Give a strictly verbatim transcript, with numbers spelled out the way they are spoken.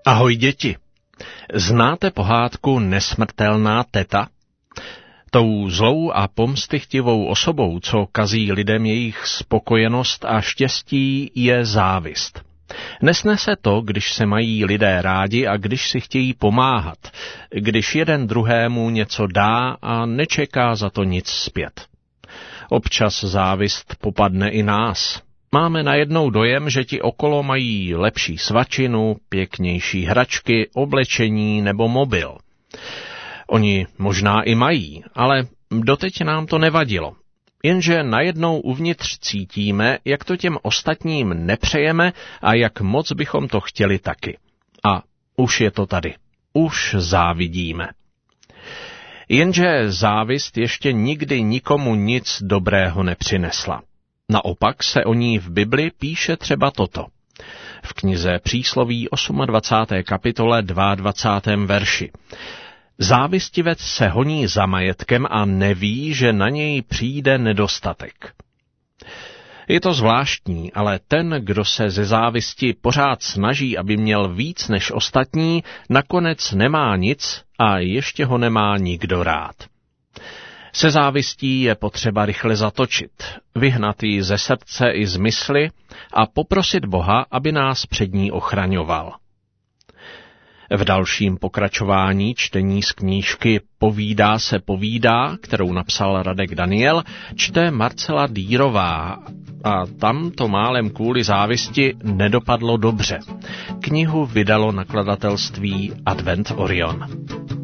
Ahoj děti, znáte pohádku Nesmrtelná teta? Tou zlou a pomstychtivou osobou, co kazí lidem jejich spokojenost a štěstí, je závist. Nesnese to, když se mají lidé rádi a když si chtějí pomáhat, když jeden druhému něco dá a nečeká za to nic zpět. Občas závist popadne i nás. Máme najednou dojem, že ti okolo mají lepší svačinu, pěknější hračky, oblečení nebo mobil. Oni možná i mají, ale doteď nám to nevadilo. Jenže najednou uvnitř cítíme, jak to těm ostatním nepřejeme a jak moc bychom to chtěli taky. A už je to tady. Už závidíme. Jenže závist ještě nikdy nikomu nic dobrého nepřinesla. Naopak se o ní v Bibli píše třeba toto. V knize Přísloví dvacáté osmé kapitole dvacátém druhém verši. Závistivec se honí za majetkem a neví, že na něj přijde nedostatek. Je to zvláštní, ale ten, kdo se ze závisti pořád snaží, aby měl víc než ostatní, nakonec nemá nic a ještě ho nemá nikdo rád. Se závistí je potřeba rychle zatočit, vyhnat ji ze srdce i z mysli a poprosit Boha, aby nás před ní ochraňoval. V dalším pokračování čtení z knížky Povídá se povídá, kterou napsal Radek Daniel, čte Marcela Dýrová a tam to málem kvůli závisti nedopadlo dobře. Knihu vydalo nakladatelství Advent Orion.